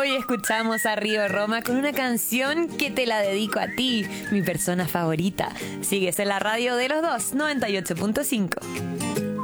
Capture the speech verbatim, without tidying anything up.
Hoy escuchamos a Río Roma con una canción que te la dedico a ti, mi persona favorita. Sigues en la radio de los dos, noventa y ocho punto cinco.